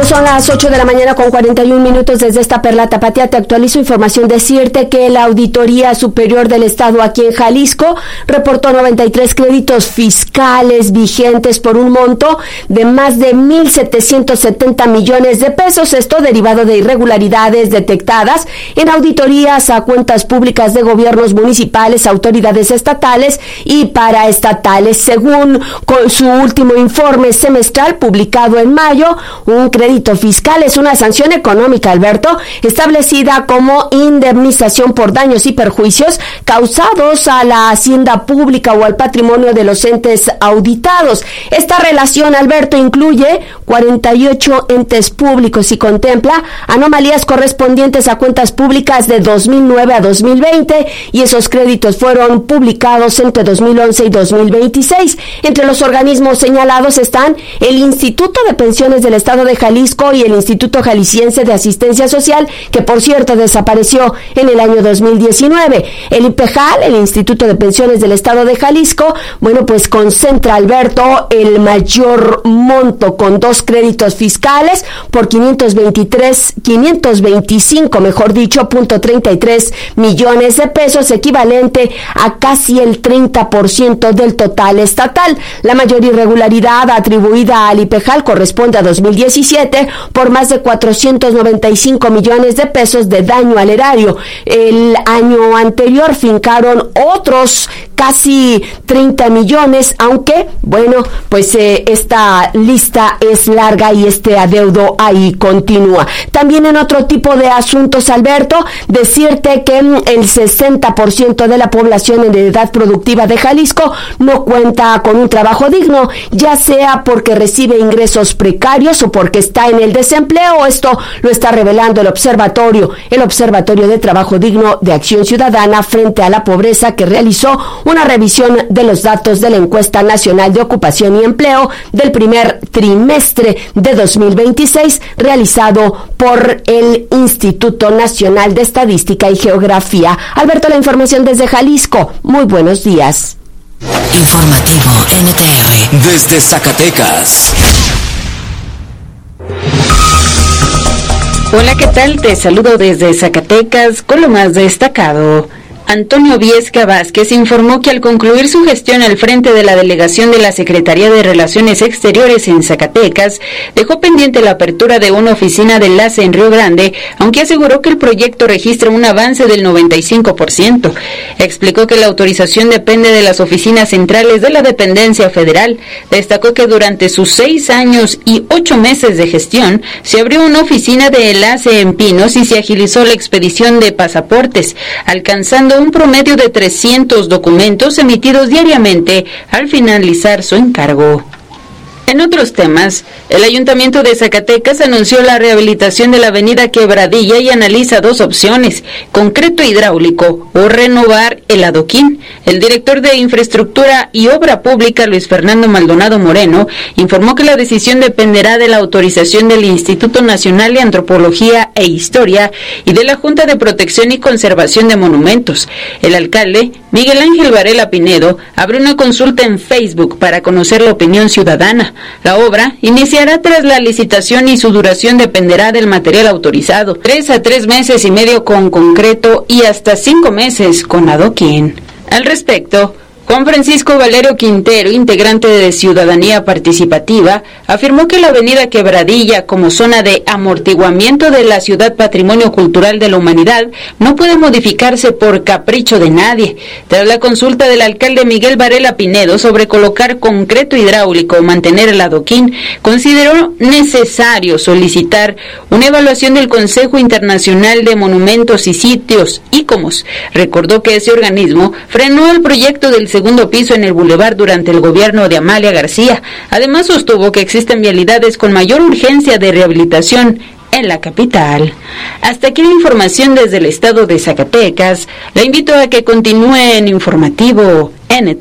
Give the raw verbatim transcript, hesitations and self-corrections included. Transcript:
Son las ocho de la mañana con cuarenta y un minutos desde esta Perla Tapatía. Te actualizo información. Decirte que la Auditoría Superior del Estado aquí en Jalisco reportó noventa y tres créditos fiscales vigentes por un monto de más de mil setecientos setenta millones de pesos. Esto derivado de irregularidades detectadas en auditorías a cuentas públicas de gobiernos municipales, autoridades estatales y paraestatales. Según con su último informe semestral publicado en mayo, un crédito fiscal es una sanción económica, Alberto, establecida como indemnización por daños y perjuicios causados a la hacienda pública o al patrimonio de los entes auditados. Esta relación, Alberto, incluye cuarenta y ocho entes públicos y contempla anomalías correspondientes a cuentas públicas de dos mil nueve a dos mil veinte, y esos créditos fueron publicados entre dos mil once y dos mil veintiséis. Entre los organismos señalados están el Instituto de Pensiones del Estado de Jalisco y el Instituto Jalisciense de Asistencia Social, que por cierto desapareció en el año dos mil diecinueve. El IPEJAL, el Instituto de Pensiones del Estado de Jalisco, bueno, pues concentra, Alberto, el mayor monto con dos créditos fiscales por quinientos veintitrés, quinientos veinticinco, mejor dicho, punto treinta y tres millones de pesos, equivalente a casi el treinta por ciento del total estatal. La mayor irregularidad atribuida al IPEJAL corresponde a dos mil diecisiete por más de cuatrocientos noventa y cinco millones de pesos de daño al erario. El año anterior fincaron otros casi treinta millones, aunque, bueno, pues eh, esta lista es larga y este adeudo ahí continúa. También en otro tipo de asuntos, Alberto, decirte que el sesenta por ciento de la población en edad productiva de Jalisco no cuenta con un trabajo digno, ya sea porque recibe ingresos precarios o porque está en el desempleo. Esto lo está revelando el observatorio, el Observatorio de Trabajo Digno de Acción Ciudadana frente a la Pobreza, que realizó una revisión de los datos de la Encuesta Nacional de Ocupación y Empleo del primer trimestre de dos mil veintiséis, realizado por el Instituto Nacional de Estadística y Geografía. Alberto, la información desde Jalisco. Muy buenos días. Informativo N T R desde Zacatecas. Hola, ¿qué tal? Te saludo desde Zacatecas con lo más destacado. Antonio Viesca Vázquez informó que al concluir su gestión al frente de la delegación de la Secretaría de Relaciones Exteriores en Zacatecas, dejó pendiente la apertura de una oficina de enlace en Río Grande, aunque aseguró que el proyecto registra un avance del noventa y cinco por ciento. Explicó que la autorización depende de las oficinas centrales de la dependencia federal. Destacó que durante sus seis años y ocho meses de gestión, se abrió una oficina de enlace en Pinos y se agilizó la expedición de pasaportes, alcanzando un promedio de trescientos documentos emitidos diariamente al finalizar su encargo. En otros temas, el Ayuntamiento de Zacatecas anunció la rehabilitación de la avenida Quebradilla y analiza dos opciones: concreto hidráulico o renovar el adoquín. El director de Infraestructura y Obra Pública, Luis Fernando Maldonado Moreno, informó que la decisión dependerá de la autorización del Instituto Nacional de Antropología e Historia y de la Junta de Protección y Conservación de Monumentos. El alcalde, Miguel Ángel Varela Pinedo, abrió una consulta en Facebook para conocer la opinión ciudadana. La obra iniciará tras la licitación y su duración dependerá del material autorizado. Tres a tres meses y medio con concreto y hasta cinco meses con adoquín. Al respecto, Juan Francisco Valerio Quintero, integrante de Ciudadanía Participativa, afirmó que la avenida Quebradilla, como zona de amortiguamiento de la ciudad Patrimonio Cultural de la Humanidad, no puede modificarse por capricho de nadie. Tras la consulta del alcalde Miguel Varela Pinedo sobre colocar concreto hidráulico o mantener el adoquín, consideró necesario solicitar una evaluación del Consejo Internacional de Monumentos y Sitios, I C O M O S. Recordó que ese organismo frenó el proyecto del segundo piso en el bulevar durante el gobierno de Amalia García. Además, sostuvo que existen vialidades con mayor urgencia de rehabilitación en la capital. Hasta aquí la información desde el estado de Zacatecas. La invito a que continúe en Informativo N T.